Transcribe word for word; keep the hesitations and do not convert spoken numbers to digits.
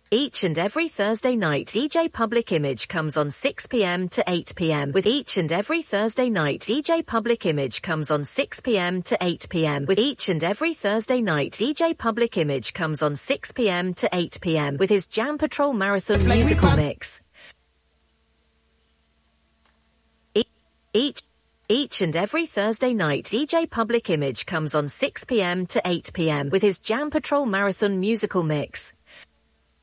Each and every Thursday night, D J Public Image comes on six p m to eight p m With each and every Thursday night, D J Public Image comes on six p m to eight p m With each and every Thursday night, D J Public Image comes on six p m to eight p m with his Jam Patrol Marathon Like musical mix. E- each Each and every Thursday night, D J Public Image comes on six p m to eight p m with his Jam Patrol Marathon musical mix.